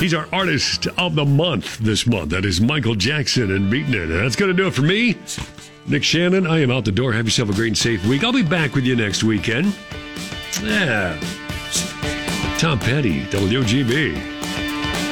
He's our artist of the month this month. That is Michael Jackson and Beating It. And that's going to do it for me. Nick Shannon, I am out the door. Have yourself a great and safe week. I'll be back with you next weekend. Yeah. Tom Petty, WGB.